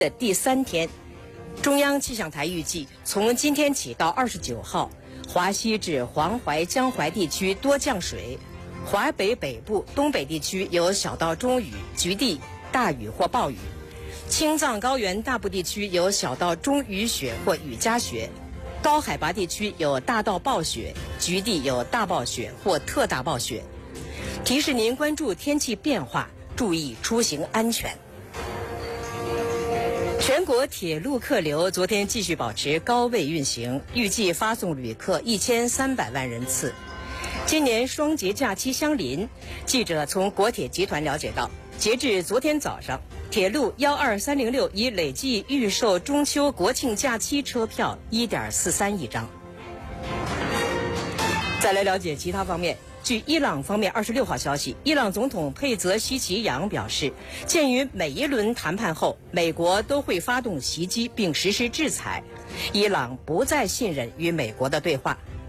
的第3天，中央气象台预计，从今天起到29号，华西至黄淮、江淮地区多降水，华北北部、东北地区有小到中雨，局地大雨或暴雨；青藏高原大部地区有小到中雨雪或雨夹雪，高海拔地区有大到暴雪，局地有大暴雪或特大暴雪。提示您关注天气变化，注意出行安全。全国铁路客流昨天继续保持高位运行，预计发送旅客1300万人次。今年双节假期相邻，记者从国铁集团了解到，截至昨天早上，铁路12306已累计预售中秋国庆假期车票1.43亿张。再来了解其他方面。据伊朗方面26号消息，伊朗总统佩泽希奇扬表示，鉴于每一轮谈判后美国都会发动袭击并实施制裁，伊朗不再信任与美国的对话，